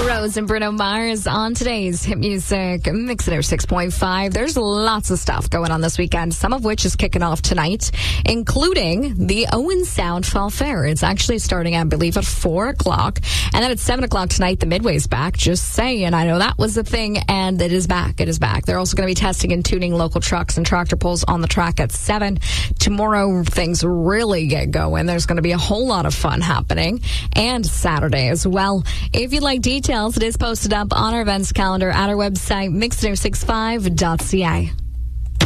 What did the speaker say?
Rose and Bruno Mars on today's Hit Music Mix It 6.5. There's lots of stuff going on this weekend, some of which is kicking off tonight, including the Owen Sound Fall Fair. It's actually starting, I believe, at 4 o'clock. And then at 7 o'clock tonight, the Midway's back. Just saying, I know that was the thing, and it is back. It is back. They're also going to be testing and tuning local trucks and tractor pulls on the track at 7. Tomorrow, things really get going. There's going to be a whole lot of fun happening. And Saturday as well. If you'd like details, it is posted up on our events calendar at our website, mixed65.ca.